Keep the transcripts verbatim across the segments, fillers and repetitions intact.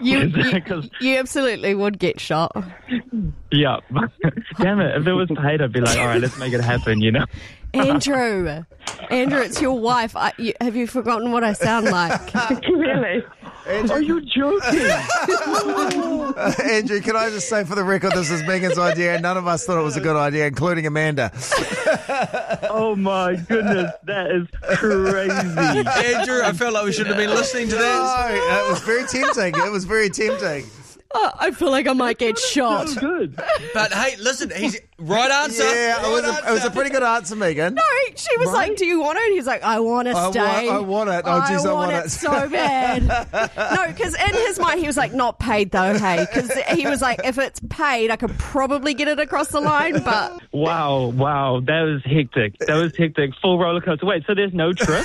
You, you, 'Cause- you absolutely would get shot. yeah. Damn it. If it was paid, I'd be like, all right, let's make it happen, you know? Andrew, Andrew, it's your wife. I, you, have you forgotten what I sound like? Really? Are you joking? Uh, Andrew, can I just say for the record, this is Megan's idea, and none of us thought it was a good idea, including Amanda. Oh my goodness, that is crazy. Andrew, I felt like we should have been listening to No, that. it was very tempting. It was very tempting. Oh, I feel like I might get shot. That was good. But hey, listen, he's right answer. Yeah, it right was, a, it was a answer. pretty good answer, Megan. No, she was like, "Do you want it?" He's like, "I want to I stay. want- I want it. Oh, geez, I want want it." so bad." No, because in his mind, he was like, "Not paid though, hey," because he was like, "If it's paid, I could probably get it across the line." But Wow, wow, that was hectic. That was hectic. Full roller coaster. Wait, so there's no trip?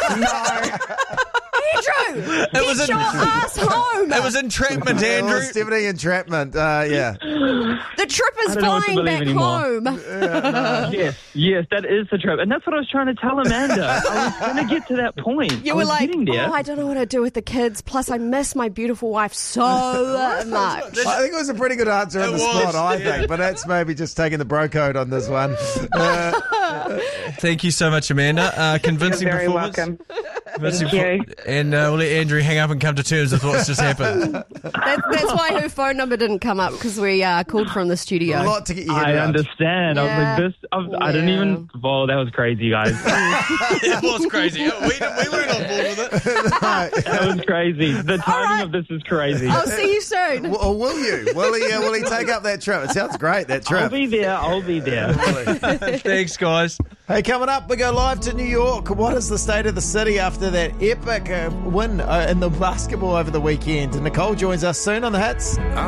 Andrew, It get was a- your ass home. It was entrapment, It Andrew. was definitely entrapment. Uh, yeah. The trip is I don't know what to flying believe back anymore. home. Yes, yes, that is the trip. And that's what I was trying to tell Amanda. I was going to get to that point. You I were was like, getting there. "Oh, I don't know what to do with the kids. Plus, I miss my beautiful wife so much." I think it was a pretty good answer on It the was, spot, I yeah. think, but that's maybe just taking the bro code on this one. Uh, Thank you so much, Amanda. Uh, convincing You're very performance. welcome. Convincing Thank perfor- And uh, we'll let Andrew hang up and come to terms with what's just happened. That, that's why her phone number didn't come up because we uh, called from the studio. a lot to get your head I around. understand. I Yeah. was like, this, I, was, I didn't Yeah. even, well, that was crazy, guys. It was crazy. We, we weren't on board with it. That was crazy. The timing right. of this is crazy. I'll see you soon. W- Or will you? Will he, uh, will he take up that trip? It sounds great, that I'll trip. be there. I'll be there. Thanks, guys. Hey, coming up, we go live to New York. What is the state of the city after that epic uh, win uh, in the basketball over the weekend? Nicole joins us soon on the Hits.